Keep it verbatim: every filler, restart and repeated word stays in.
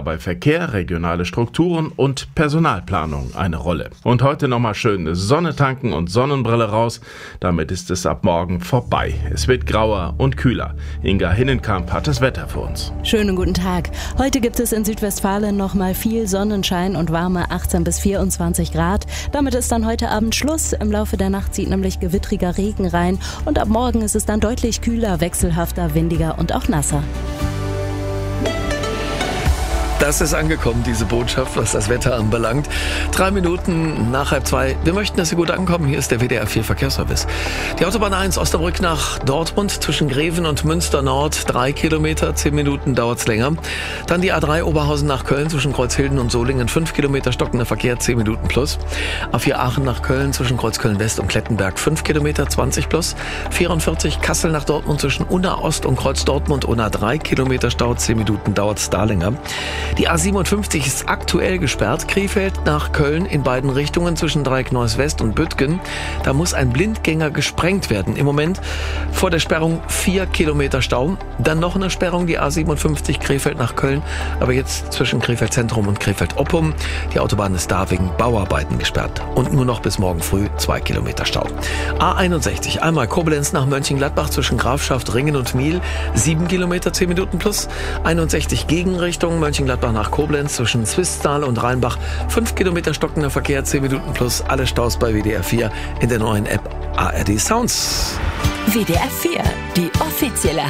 dabei Verkehr, regionale Strukturen und Personalplanung eine Rolle. Und heute nochmal schön Sonne tanken und Sonnenbrille raus. Damit ist es ab morgen vorbei. Es wird grauer und kühler. Inga Hinnenkamp hat das Wetter für uns. Schönen guten Tag. Heute gibt es in Südwestfalen nochmal viel Sonnenschein und warme achtzehn bis vierundzwanzig Grad. Damit ist dann heute Abend Schluss. Im Laufe der Nacht zieht nämlich gewittriger Regen rein. Und ab morgen ist es dann deutlich kühler, wechselhafter, windiger und auch nasser. Das ist angekommen, diese Botschaft, was das Wetter anbelangt. Drei Minuten nach halb zwei. Wir möchten, dass Sie gut ankommen. Hier ist der W D R vier Verkehrsservice. Die Autobahn eins Osnabrück nach Dortmund zwischen Greven und Münster Nord. Drei Kilometer, zehn Minuten dauert's länger. Dann die A drei Oberhausen nach Köln zwischen Kreuzhilden und Solingen. Fünf Kilometer stockender Verkehr, zehn Minuten plus. A vier Aachen nach Köln zwischen Kreuzköln West und Klettenberg. Fünf Kilometer, zwanzig plus. vierundvierzig Kassel nach Dortmund zwischen Unna Ost und Kreuz Dortmund. Unna drei Kilometer Stau, zehn Minuten dauert's da länger. Die A siebenundfünfzig ist aktuell gesperrt. Krefeld nach Köln in beiden Richtungen zwischen Dreieckneuss West und Büttgen. Da muss ein Blindgänger gesprengt werden. Im Moment vor der Sperrung vier Kilometer Stau. Dann noch eine Sperrung, die A siebenundfünfzig Krefeld nach Köln. Aber jetzt zwischen Krefeld Zentrum und Krefeld Oppum. Die Autobahn ist da wegen Bauarbeiten gesperrt. Und nur noch bis morgen früh zwei Kilometer Stau. A einundsechzig, einmal Koblenz nach Mönchengladbach zwischen Grafschaft, Ringen und Miel. sieben Kilometer, zehn Minuten plus. einundsechzig Gegenrichtung Mönchengladbach nach Koblenz zwischen Swisttal und Rheinbach. fünf Kilometer stockender Verkehr, zehn Minuten plus. Alle Staus bei W D R vier in der neuen App A R D Sounds. W D R vier, die offizielle